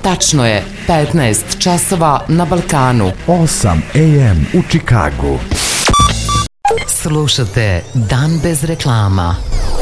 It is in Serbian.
Tačno je 15 časova na Balkanu. 8 AM u Čikagu. Slušate Dan bez reklama.